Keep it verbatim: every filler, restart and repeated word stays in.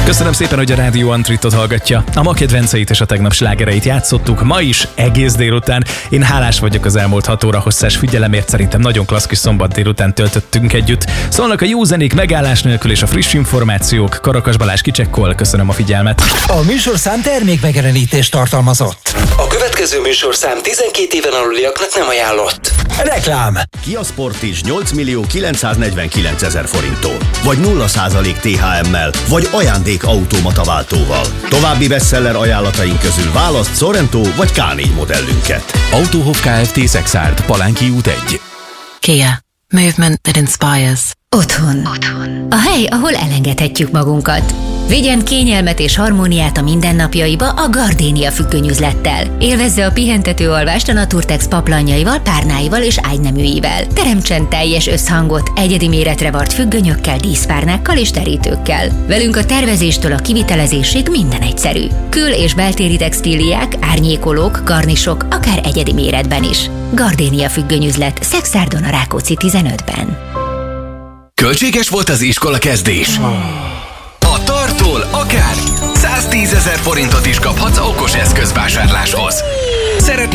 Köszönöm szépen, hogy a Rádió Antritot hallgatja. A ma kedvenceit és a tegnap slágereit játszottuk, ma is, egész délután. Én hálás vagyok az elmúlt hat óra hosszás figyelemért, szerintem nagyon klassz kis szombat délután töltöttünk együtt. Szólnak a jó zenék megállás nélkül és a friss információk. Karakas Balázs kicsekkol, köszönöm a figyelmet. A műsorszám termékmegjelenítést tartalmazott. A következő műsorszám tizenkét éven aluliaknak nem ajánlott. Reklám. Kia Sportage nyolc millió kilencszáznegyvenkilencezer forinttól, vagy nulla százalék té há emmel, vagy ajándék automata váltóval. További bestseller ajánlataink közül választ Sorento vagy ká négy modellünket. Autóhof Kft. Szexárd, Palánki út egy. Kia. Movement that inspires. Otthon. Otthon. A hely, ahol elengedhetjük magunkat. Vigyen kényelmet és harmóniát a mindennapjaiba a Gardenia függönyüzlettel. Élvezze a pihentető alvást a Naturtex paplanjaival, párnáival és ágyneműivel. Teremtsen teljes összhangot egyedi méretre vart függönyökkel, díszpárnákkal és terítőkkel. Velünk a tervezéstől a kivitelezésig minden egyszerű. Kül- és beltéri textíliák, árnyékolók, garnisok, akár egyedi méretben is. Gardenia függönyüzlet, Szexárdon a Rákóczi tizenötben. Költséges volt az iskola kezdés? A Tartól akár száztízezer forintot is kaphatsz okos eszközvásárláshoz. Szeretnél